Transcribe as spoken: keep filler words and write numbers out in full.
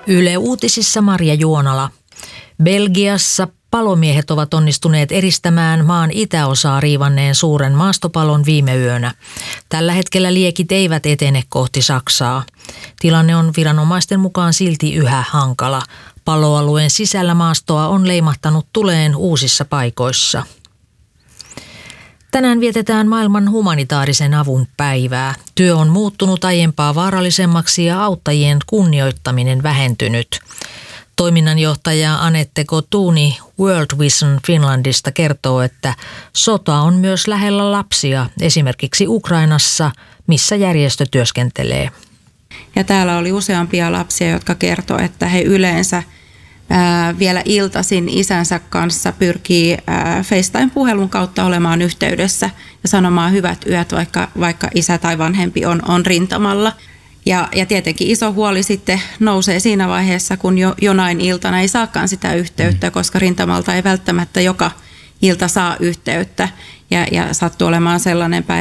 Yle Uutisissa Marja Juonala. Belgiassa palomiehet ovat onnistuneet eristämään maan itäosaa riivanneen suuren maastopalon viime yönä. Tällä hetkellä liekit eivät etene kohti Saksaa. Tilanne on viranomaisten mukaan silti yhä hankala. Paloalueen sisällä maastoa on leimahtanut tuleen uusissa paikoissa. Tänään vietetään maailman humanitaarisen avun päivää. Työ on muuttunut aiempaa vaarallisemmaksi ja auttajien kunnioittaminen vähentynyt. Toiminnanjohtaja Anette Kotuni World Vision Finlandista kertoo, että sota on myös lähellä lapsia, esimerkiksi Ukrainassa, missä järjestö työskentelee. Ja täällä oli useampia lapsia, jotka kertoo, että he yleensä ää, vielä iltaisin isänsä kanssa pyrkii ää, FaceTime-puhelun kautta olemaan yhteydessä ja sanomaan hyvät yöt, vaikka, vaikka isä tai vanhempi on, on rintamalla. Ja, ja tietenkin iso huoli sitten nousee siinä vaiheessa, kun jo, jonain iltana ei saakaan sitä yhteyttä, koska rintamalta ei välttämättä joka ilta saa yhteyttä ja, ja sattuu olemaan sellainen päivä,